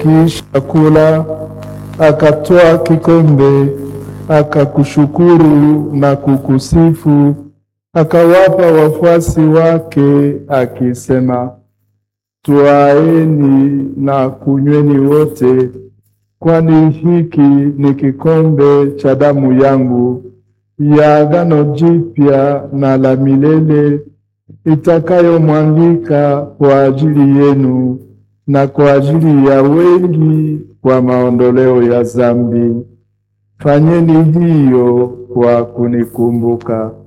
Kisha kula, akatoa kikombe, akakushukuru na kukusifu, akawapa wafuasi wake akisema, twaeni na kunyweni wote, kwani hiki ni kikombe cha damu yangu ya agano jipya na la milele, itakayomwangika kwa ajili yenu na kwa ajili ya wengi kwa maondoleo ya dhambi. Fanyeni hiyo kwa kunikumbuka.